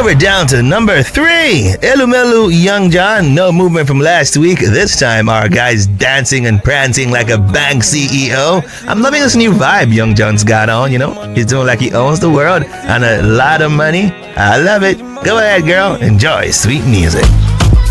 we're down to number 3. Elumelu Young John. No movement from last week. This time, our guy's dancing and prancing like a bank CEO. I'm loving this new vibe Young John's got on, you know. He's doing like he owns the world and a lot of money. I love it. Go ahead, girl. Enjoy sweet music.